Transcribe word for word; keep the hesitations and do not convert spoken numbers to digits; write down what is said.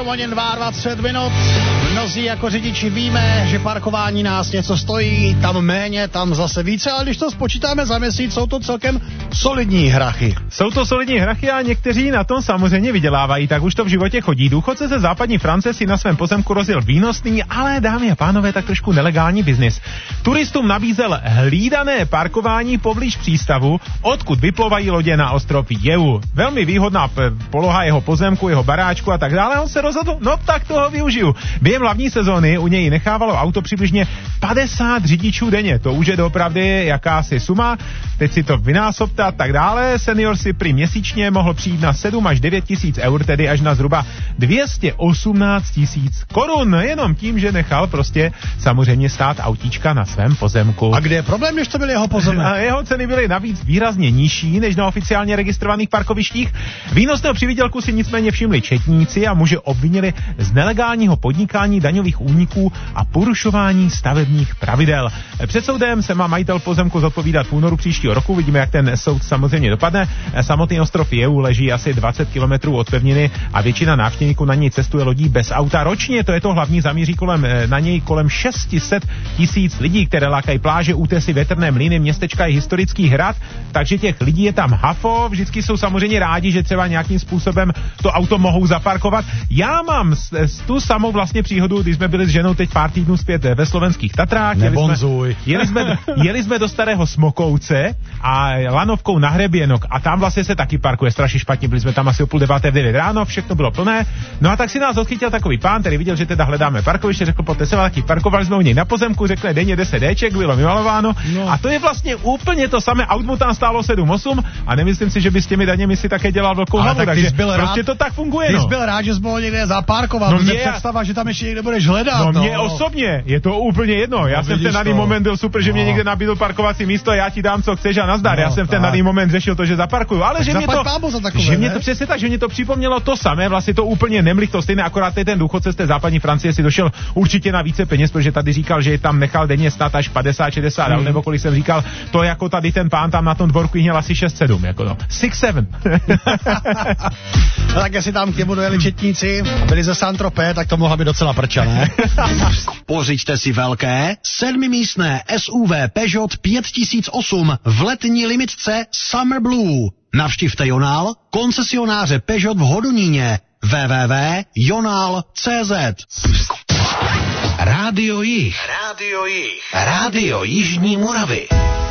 hodin dvacet dva minut. Mnozí jako řidiči víme, že parkování nás něco stojí, tam méně, tam zase více, ale když to spočítáme za měsíc, jsou to celkem solidní hrachy. Jsou to solidní hrachy a někteří na tom samozřejmě vydělávají, tak už to v životě chodí. Důchodce ze západní France si na svém pozemku rozjel výnosný, ale dámy a pánové, tak trošku nelegální biznis. Turistům nabízel hlídané parkování poblíž přístavu, odkud vyplouvají lodě na ostrov Jevu. Velmi výhodná p- poloha jeho pozemku, jeho baráčku a tak dále. On se rozhodl, no tak toho využiju. Během hlavní sezóny u něj nechávalo auto přibližně padesát řidičů denně. To už je doopravdy jakási suma. Teď si to vynásobte a tak dále. Senior si prý měsíčně mohl přijít na sedm až devět tisíc eur, tedy až na zhruba dvě stě osmnáct tisíc korun. Jenom tím, že nechal prostě samozřejmě stát autíčka na svém pozemku. A kde je problém, když to byl jeho pozemek? A jeho ceny byly navíc výrazně nižší než na oficiálně registrovaných parkovištích. Výnosného přivydělku si nicméně všimli četníci a muže obvinili z nelegálního podnikání, daňových úniků a porušování stavebních pravidel. Před soudem se má majitel pozemku zodpovídat v únoru příštího roku. Vidíme, jak ten soud samozřejmě dopadne. Samotný ostrov Jevu leží asi dvacet kilometrů od pevniny a většina návštěvníků na něj cestuje lodí bez auta. Ročně to je to hlavní, zamíří kolem, na něj kolem šest set tisíc lidí, které lákají pláže, útesy, větrné mlýny, městečka i historický hrad, takže těch lidí je tam hafo. Vždycky jsou samozřejmě rádi, že třeba nějakým způsobem to auto mohou zaparkovat. Já mám s, s tu samou vlastně příhodu, když jsme byli s ženou teď pár týdnů zpět ve slovenských Tatrách. Jeli jsme, jeli, jsme, jeli jsme do starého Smokouce a lanovkou na Hřeběnok a tam vlastně se taky parkuje strašně špatně. Byli jsme tam asi o půl deváté v devět ráno, všechno bylo plné. No a tak si nás odchytil takový pán, který viděl, že teda hledáme parkoviště, řekl, pojďte se, taky parkovali jsme u něj na pozemku, řekl, denně deset déček, bylo vymalováno. No. A to je vlastně úplně to samé, aut mu tam stálo sedm osm a nemyslím si, že by s těmi daněmi si také dělal velkou hlavu, tak takže prostě rád, to tak funguje. Ty no. jsi byl rád, že jsi mohl někde zaparkovat, no mě představa, že tam ještě někde budeš hledat. No, no. Mně osobně je to úplně jedno. Já no, jsem ten daný moment byl super, že no. mě někde nabídl parkovací místo a já ti dám, co chceš a nazdar. No, já jsem tak. ten daný moment řešil to, že zaparkuju, ale tak že mě to, takové, že mě to přesně tak, že mě to připomnělo to samé, vlastně to úplně nemlich to stejné, akorát ten důchodce z té západní Francie si došel určitě na více peněz, protože tady říkal, že tam nechal denně snad až padesát šedesát hmm. nebo kolik jsem říkal, to jako tady ten pán tam na tom dvorku měl asi šest sedm, jako no. šest sedm. No tak jestli tam k němu dojeli četníci a byli ze Saint-Tropez, tak to mohla být docela prča, ne? Pořiďte si velké sedmimístné S U V Peugeot pět tisíc osm v letní limitce Summer Blue. Navštivte Jonál, koncesionáře Peugeot v Hodoníně. w w w tečka jonál tečka cé zet. Rádio Jih. Rádio Jih. Rádio Jižní Moravy.